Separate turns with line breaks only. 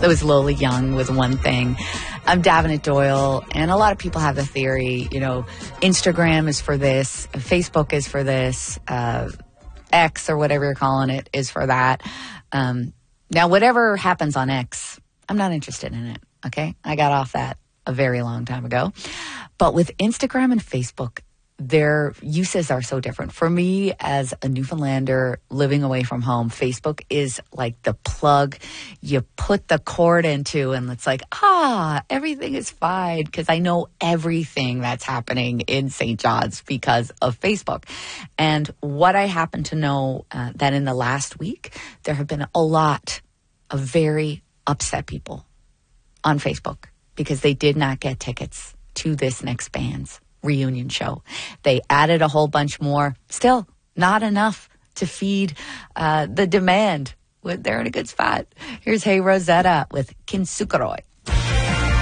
There was Lola Young was one thing. I'm Davenant Doyle, and a lot of people have the theory, Instagram is for this, Facebook is for this, X or whatever you're calling it is for that. Now, whatever happens on X, I'm not interested in it, okay? I got off that a very long time ago. But with Instagram and Facebook, their uses are so different. For me, as a Newfoundlander living away from home, Facebook is like the plug you put the cord into, and it's like, everything is fine because I know everything that's happening in St. John's because of Facebook. And what I happen to know that in the last week, there have been a lot of very upset people on Facebook because they did not get tickets to this next band's reunion show. They added a whole bunch more. Still, not enough to feed the demand. They're in a good spot. Here's Hey Rosetta with Kinsukuroi.